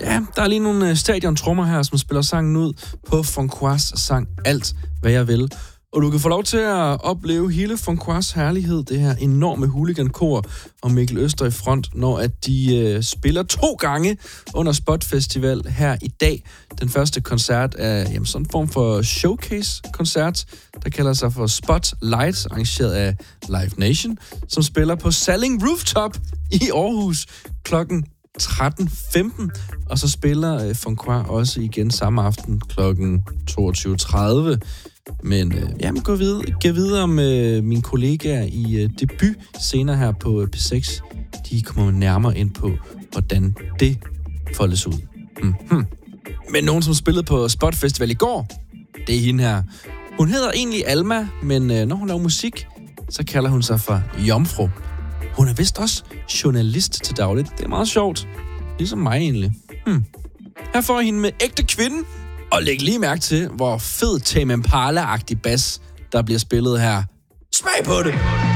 Ja, der er lige nogle stadiontrummer her, som spiller sangen ud på Francois' sang Alt, hvad jeg vil. Og du kan få lov til at opleve hele Francois' herlighed, det her enorme hooligan-kor og Mikkel Øster i front, når at de spiller 2 gange under Spot Festival her i dag. Den første koncert er sådan en form for showcase-koncert, der kalder sig for Spotlight, arrangeret af Live Nation, som spiller på Salling Rooftop i Aarhus klokken 13.15, og så spiller Francois også igen samme aften klokken 22.30. Men gå videre med mine kollegaer i debut senere her på P6. De kommer nærmere ind på, hvordan det foldes ud. Mm-hmm. Men nogen, som spillede på Spot Festival i går, det er hende her. Hun hedder egentlig Alma, men når hun laver musik, så kalder hun sig for Jomfru. Hun er vist også journalist til dagligt. Det er meget sjovt. Ligesom mig egentlig. Her får hende med Ægte Kvinde. Og læg lige mærke til, hvor fed Tame Impala-agtig bas, der bliver spillet her. Smag på det!